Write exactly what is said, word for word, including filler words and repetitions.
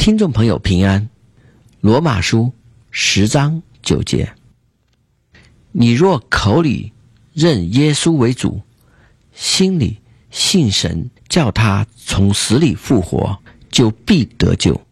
听众朋友平安，罗马书十章九节，你若口里认耶稣为主，心里信神叫他从死里复活，就必得救。